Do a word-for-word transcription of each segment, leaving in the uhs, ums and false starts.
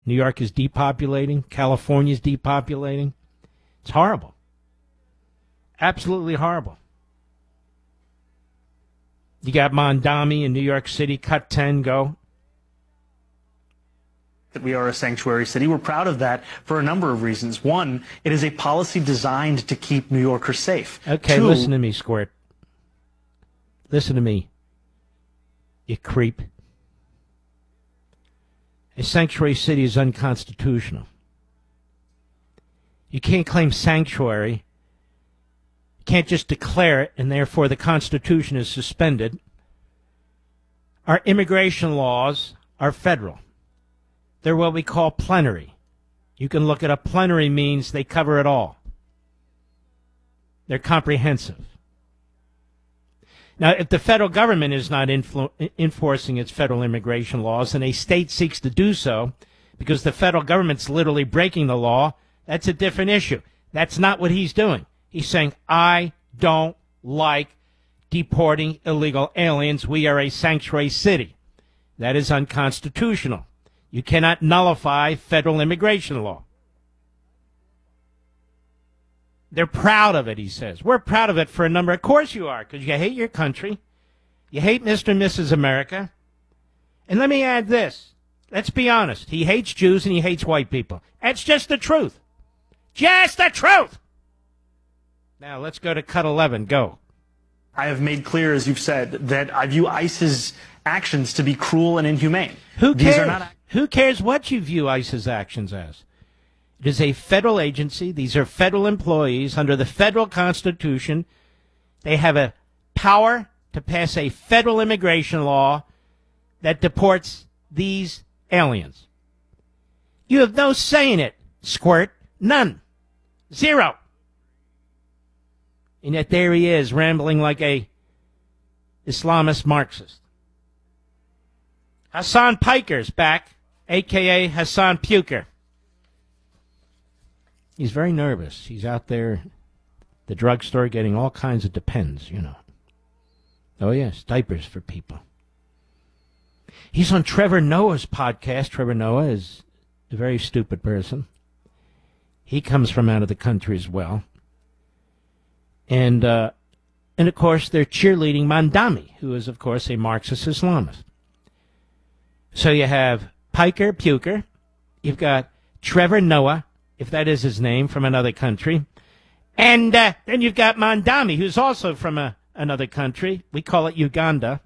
New York is depopulating. California is depopulating. It's horrible. Absolutely horrible. You got Mondami in New York City. Cut ten, go. That we are a sanctuary city. We're proud of that for a number of reasons. One, it is a policy designed to keep New Yorkers safe. Okay, Two, listen to me, Squirt. Listen to me, you creep. A sanctuary city is unconstitutional. You can't claim sanctuary. You can't just declare it, and therefore the Constitution is suspended. Our immigration laws are federal. They're what we call plenary. You can look it up. Plenary means they cover it all. They're comprehensive. Now, if the federal government is not influ- enforcing its federal immigration laws and a state seeks to do so because the federal government's literally breaking the law, that's a different issue. That's not what he's doing. He's saying, I don't like deporting illegal aliens. We are a sanctuary city. That is unconstitutional. You cannot nullify federal immigration law. They're proud of it, he says. We're proud of it for a number. Of course you are, because you hate your country. You hate Mister and Missus America. And let me add this. Let's be honest. He hates Jews and he hates white people. That's just the truth. Just the truth. Now, let's go to cut eleven. Go. I have made clear, as you've said, that I view ICE's actions to be cruel and inhumane. Who cares? These are not... Who cares what you view ICE's actions as? It is a federal agency. These are federal employees under the federal Constitution. They have a power to pass a federal immigration law that deports these aliens. You have no say in it, Squirt. None. Zero. And yet there he is, rambling like a Islamist Marxist. Hassan Piker's back, a k a. Hassan Puker. He's very nervous. He's out there at the drugstore getting all kinds of Depends, you know. Oh, yes, diapers for people. He's on Trevor Noah's podcast. Trevor Noah is a very stupid person. He comes from out of the country as well. And, uh, and of course, they're cheerleading Mondami, who is, of course, a Marxist Islamist. So you have Piker, Puker. You've got Trevor Noah, if that is his name, from another country. And uh, then you've got Mondami, who's also from a, another country. We call it Uganda.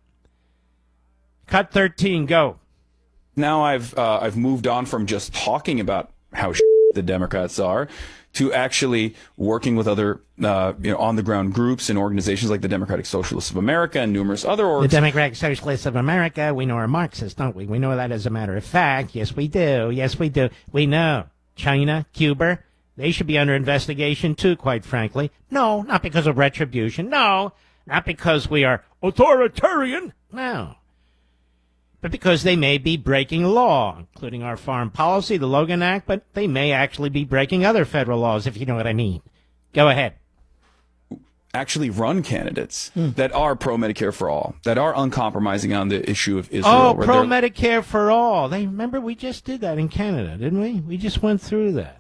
Cut thirteen, go. Now I've uh, I've moved on from just talking about how sh- the Democrats are to actually working with other uh, you know, on-the-ground groups and organizations like the Democratic Socialists of America and numerous other orgs. The Democratic Socialists of America, we know are Marxists, don't we? We know that as a matter of fact. Yes, we do. Yes, we do. We know. China, Cuba, they should be under investigation too, quite frankly. No, not because of retribution. No, not because we are authoritarian. No. But because they may be breaking law, including our foreign policy, the Logan Act, but they may actually be breaking other federal laws, if you know what I mean. Go ahead. Actually run candidates hmm. that are pro-Medicare for all, that are uncompromising on the issue of Israel. Oh, pro-Medicare for all. They remember we just did that in Canada, didn't we? We just went through that.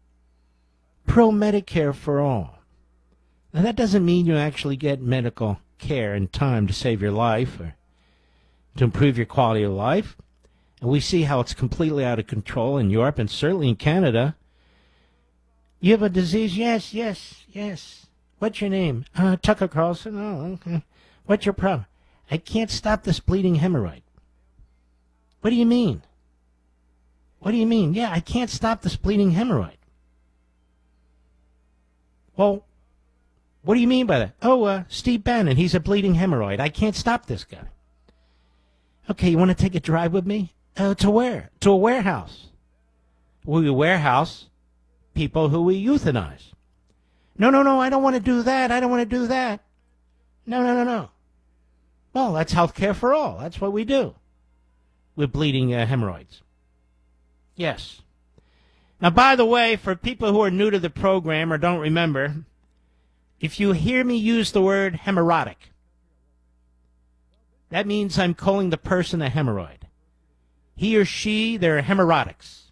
Pro-Medicare for all. Now, that doesn't mean you actually get medical care in time to save your life or to improve your quality of life. And we see how it's completely out of control in Europe and certainly in Canada. You have a disease? Yes, yes, yes. What's your name? Uh, Tucker Carlson. Oh, okay. What's your problem? I can't stop this bleeding hemorrhoid. What do you mean? What do you mean? Yeah, I can't stop this bleeding hemorrhoid. Well, what do you mean by that? Oh, uh, Steve Bannon, he's a bleeding hemorrhoid. I can't stop this guy. Okay, you want to take a drive with me? Uh, to where? To a warehouse. We warehouse people who we euthanize. No, no, no, I don't want to do that. I don't want to do that. No, no, no, no. Well, that's health care for all. That's what we do with bleeding uh, hemorrhoids. Yes. Now, by the way, for people who are new to the program or don't remember, if you hear me use the word hemorrhoidic, that means I'm calling the person a hemorrhoid. He or she, they're hemorrhoidics.